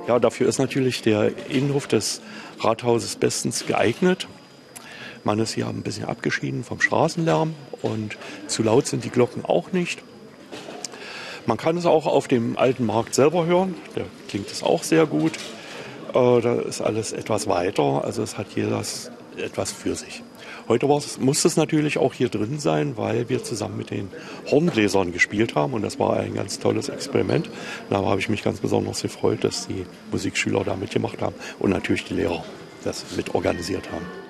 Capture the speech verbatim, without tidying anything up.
Ja, dafür ist natürlich der Innenhof des Rathauses bestens geeignet. Man ist hier ein bisschen abgeschieden vom Straßenlärm und zu laut sind die Glocken auch nicht. Man kann es auch auf dem alten Markt selber hören, da klingt es auch sehr gut. Äh, da ist alles etwas weiter, also es hat hier das etwas für sich. Heute muss es natürlich auch hier drin sein, weil wir zusammen mit den Hornbläsern gespielt haben und das war ein ganz tolles Experiment. Da habe ich mich ganz besonders gefreut, dass die Musikschüler da mitgemacht haben und natürlich die Lehrer das mit organisiert haben.